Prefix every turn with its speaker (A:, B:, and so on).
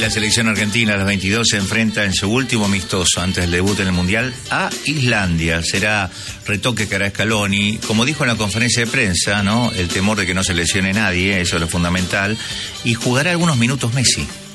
A: La selección argentina a las 22 se enfrenta en su último amistoso antes del debut en el Mundial a Islandia. Será retoque que hará Scaloni. Como dijo en la conferencia de prensa, ¿no? El temor de que no se lesione nadie, eso es lo fundamental. Y jugará algunos minutos Messi.